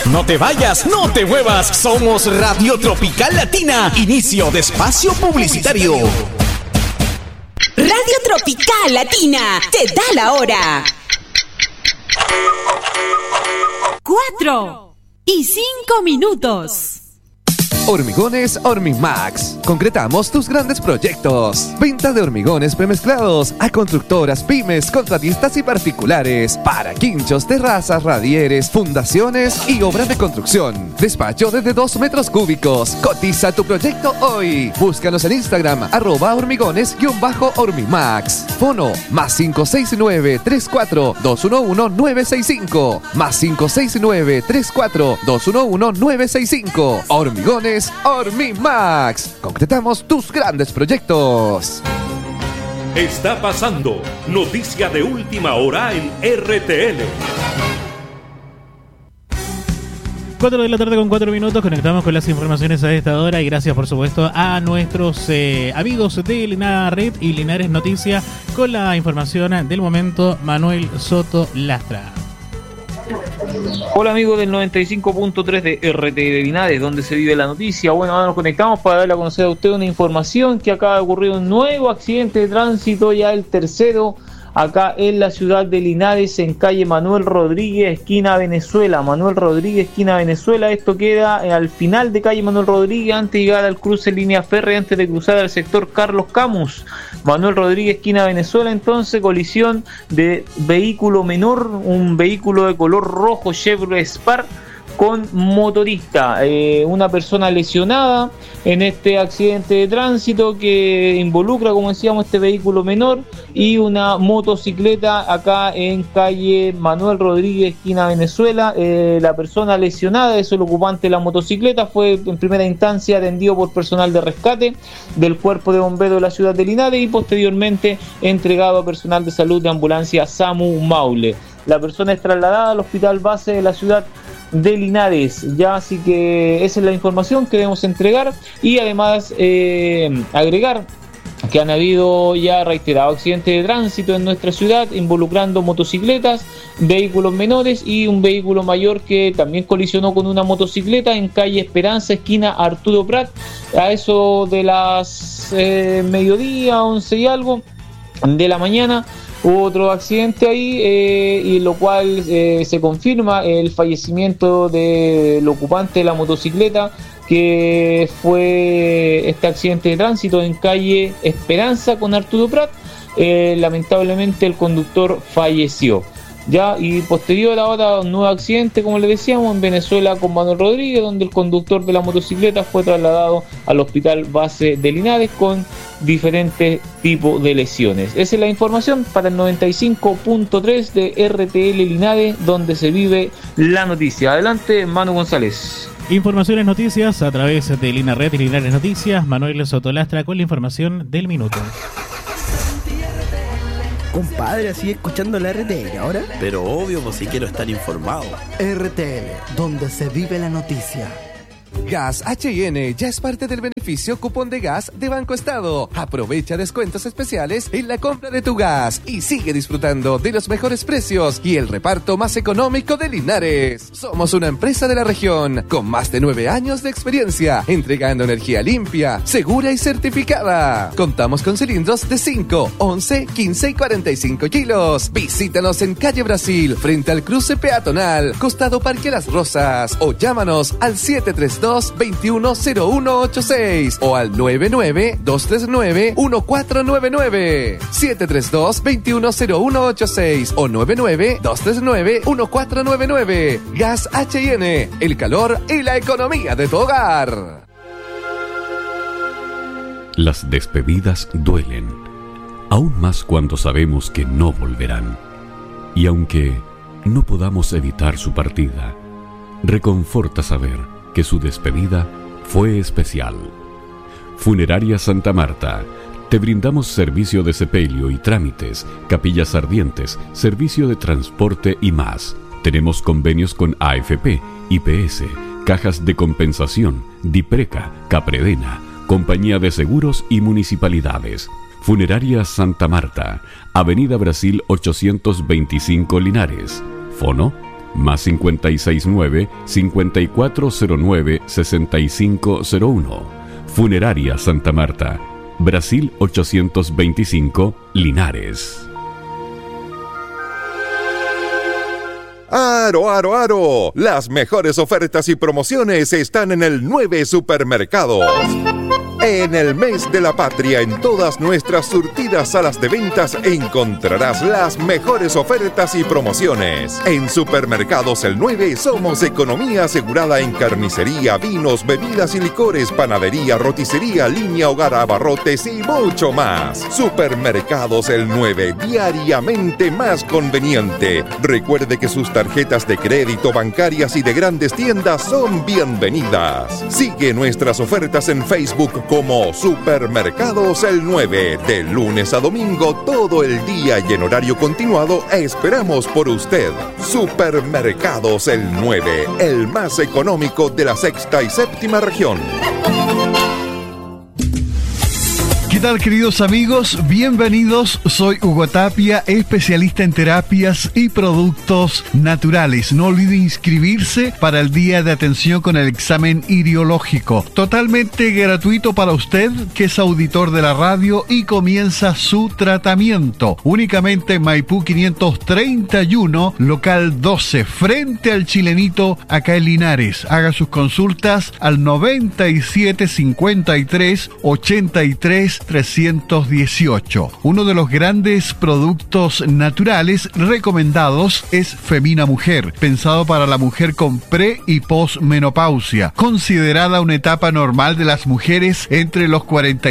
No te vayas, no te muevas. Somos Radio Tropical Latina. Inicio de espacio publicitario. Radio Tropical Latina te da la hora. 4:05. Hormigones Hormimax. Concretamos tus grandes proyectos. Venta de hormigones premezclados a constructoras, pymes, contratistas y particulares. Para quinchos, terrazas, radieres, fundaciones y obras de construcción. Despacho desde 2 metros cúbicos. Cotiza tu proyecto hoy. Búscanos en Instagram @hormigones_Hormimax. Fono +569 34 211 965. +569 34 211 965. Hormigones Hormimax. Concretamos tus grandes proyectos. Está pasando noticia de última hora en RTL. 4 de la tarde con 4 minutos. Conectamos con las informaciones a esta hora y gracias por supuesto a nuestros amigos de Linares Red y Linares Noticias con la información del momento. Manuel Soto Lastra. Hola amigos del 95.3 de RTL Linares, donde se vive la noticia. Bueno, ahora nos conectamos para darle a conocer a usted una información que acaba de ocurrir un nuevo accidente de tránsito, ya el tercero, acá en la ciudad de Linares, en calle Manuel Rodríguez, esquina Venezuela. Manuel Rodríguez, esquina Venezuela. Esto queda al final de calle Manuel Rodríguez, antes de llegar al cruce línea férrea, antes de cruzar al sector Carlos Camus. Manuel Rodríguez, esquina Venezuela. Entonces, colisión de vehículo menor, un vehículo de color rojo Chevrolet Spark con motorista, una persona lesionada en este accidente de tránsito que involucra, como decíamos, este vehículo menor y una motocicleta acá en calle Manuel Rodríguez, esquina Venezuela. La persona lesionada es el ocupante de la motocicleta, fue en primera instancia atendido por personal de rescate del Cuerpo de Bomberos de la ciudad de Linares y posteriormente entregado a personal de salud de ambulancia SAMU Maule. La persona es trasladada al hospital base de la ciudad de Linares, ya, así que esa es la información que debemos entregar y además agregar que han habido ya reiterados accidentes de tránsito en nuestra ciudad involucrando motocicletas, vehículos menores y un vehículo mayor que también colisionó con una motocicleta en calle Esperanza, esquina Arturo Prat, a eso de las mediodía, 11 y algo de la mañana. Hubo otro accidente ahí y lo cual se confirma el fallecimiento del ocupante de la motocicleta, que fue este accidente de tránsito en calle Esperanza con Arturo Prat. Lamentablemente el conductor falleció. Ya, y posterior ahora un nuevo accidente, como les decíamos, en Venezuela con Manuel Rodríguez, donde el conductor de la motocicleta fue trasladado al hospital base de Linares con diferentes tipos de lesiones. Esa es la información para el 95.3 de RTL Linares, donde se vive la noticia. Adelante, Manu González. Informaciones, noticias a través de Linares Red y Linares Noticias. Manuel Soto Lastra con la información del minuto. Compadre, así escuchando la RTL ahora. Pero obvio, pues si quiero estar informado. RTL, donde se vive la noticia. Gas H&N ya es parte del beneficio cupón de gas de Banco Estado. Aprovecha descuentos especiales en la compra de tu gas y sigue disfrutando de los mejores precios y el reparto más económico de Linares. Somos una empresa de la región con más de 9 años de experiencia entregando energía limpia, segura y certificada. Contamos con cilindros de 5, 11, 15 y 45 kilos. Visítanos en calle Brasil, frente al cruce peatonal, costado Parque Las Rosas, o llámanos al 732-210186 o al 99-239-1499. 732-210186 o 99-239-1499. Gas H&N, el calor y la economía de tu hogar. Las despedidas duelen, aún más cuando sabemos que no volverán. Y aunque no podamos evitar su partida, reconforta saber que su despedida fue especial. Funeraria Santa Marta. Te brindamos servicio de sepelio y trámites, capillas ardientes, servicio de transporte y más. Tenemos convenios con AFP, IPS, cajas de compensación, Dipreca, Capredena, Compañía de Seguros y municipalidades. Funeraria Santa Marta, Avenida Brasil 825 Linares. Fono más 569-5409-6501. Funeraria Santa Marta, Brasil 825, Linares. ¡Aro, aro, aro! Las mejores ofertas y promociones están en el 9 Supermercados. En el mes de la patria, en todas nuestras surtidas salas de ventas encontrarás las mejores ofertas y promociones. En Supermercados El 9 somos economía asegurada en carnicería, vinos, bebidas y licores, panadería, roticería, línea, hogar, abarrotes y mucho más. Supermercados El 9, diariamente más conveniente. Recuerde que sus tarjetas de crédito, bancarias y de grandes tiendas son bienvenidas. Sigue nuestras ofertas en Facebook como Supermercados El 9, de lunes a domingo todo el día y en horario continuado esperamos por usted. Supermercados El 9, el más económico de la sexta y séptima región. ¿Qué tal, queridos amigos? Bienvenidos, soy Hugo Tapia, especialista en terapias y productos naturales. No olvide inscribirse para el día de atención con el examen iriológico, totalmente gratuito para usted que es auditor de la radio y comienza su tratamiento. Únicamente en Maipú 531, local 12, frente al Chilenito, acá en Linares. Haga sus consultas al 97 53 83 318. Uno de los grandes productos naturales recomendados es Femina Mujer, pensado para la mujer con pre y posmenopausia, considerada una etapa normal de las mujeres entre los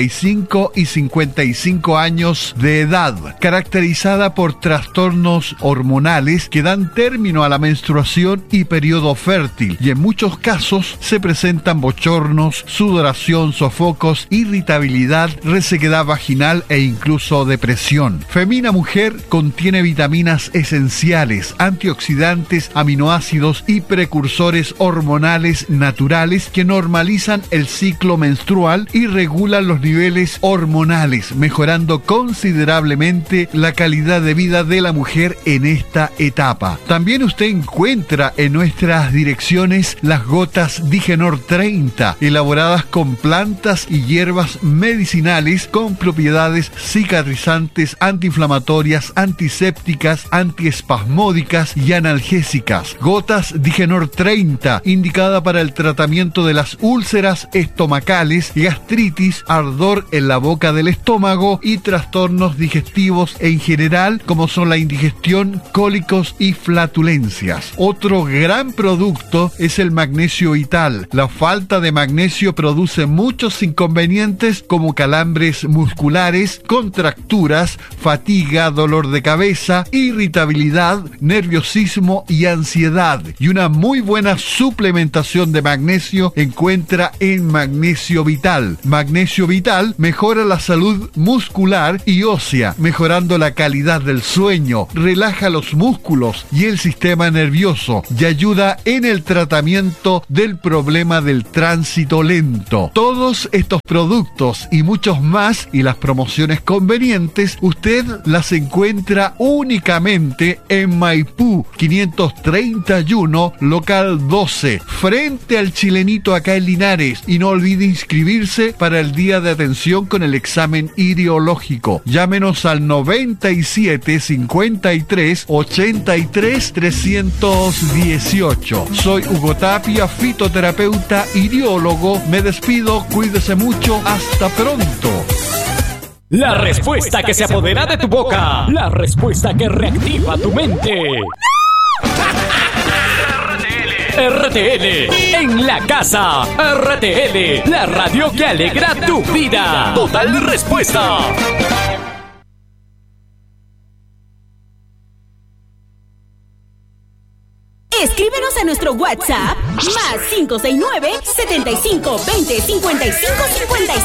45 y 55 años de edad, caracterizada por trastornos hormonales que dan término a la menstruación y periodo fértil, y en muchos casos se presentan bochornos, sudoración, sofocos, irritabilidad, resequedad vaginal e incluso depresión. Femina Mujer contiene vitaminas esenciales, antioxidantes, aminoácidos y precursores hormonales naturales que normalizan el ciclo menstrual y regulan los niveles hormonales, mejorando considerablemente la calidad de vida de la mujer en esta etapa. También usted encuentra en nuestras direcciones las gotas Digenor 30, elaboradas con plantas y hierbas medicinales con propiedades cicatrizantes, antiinflamatorias, antisépticas, antiespasmódicas y analgésicas. Gotas Digenor 30, indicada para el tratamiento de las úlceras estomacales, gastritis, ardor en la boca del estómago y trastornos digestivos en general, como son la indigestión, cólicos y flatulencias. Otro gran producto es el magnesio vital. La falta de magnesio produce muchos inconvenientes como calambres musculares, contracturas, fatiga, dolor de cabeza, irritabilidad, nerviosismo y ansiedad. Y una muy buena suplementación de magnesio encuentra en Magnesio Vital. Magnesio Vital mejora la salud muscular y ósea, mejorando la calidad del sueño, relaja los músculos y el sistema nervioso y ayuda en el tratamiento del problema del tránsito lento. Todos estos productos y muchos más y las promociones convenientes usted las encuentra únicamente en Maipú 531, local 12, frente al Chilenito acá en Linares, y no olvide inscribirse para el día de atención con el examen iriológico. Llámenos al 97 53 83 318. Soy Hugo Tapia, fitoterapeuta, iriólogo. Me despido, cuídese mucho, hasta pronto. La respuesta que se apodera de tu boca. La respuesta que reactiva tu mente. RTL en la casa. RTL, la radio que alegra tu vida. Total respuesta. Escríbenos a nuestro WhatsApp +569 75 20 55 55.